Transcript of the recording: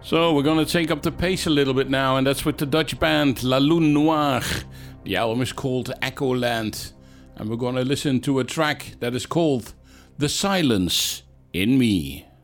So we're going to take up the pace a little bit now, and that's with the Dutch band La Lune Noire. The album is called Echoland, and we're going to listen to a track that is called The Silence in Me.